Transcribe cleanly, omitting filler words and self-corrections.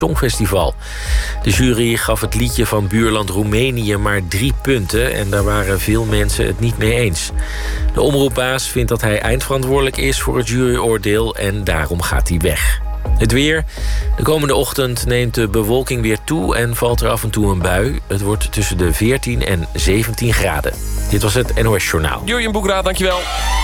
Songfestival. De jury gaf het liedje van buurland Roemenië maar 3 punten... en daar waren veel mensen het niet mee eens. De omroepbaas vindt dat hij eindverantwoordelijk is voor het juryoordeel... en daarom gaat hij weg. Het weer. De komende ochtend neemt de bewolking weer toe... en valt er af en toe een bui. Het wordt tussen de 14 en 17 graden. Dit was het NOS Journaal. Jurjen Boekraat, dankjewel.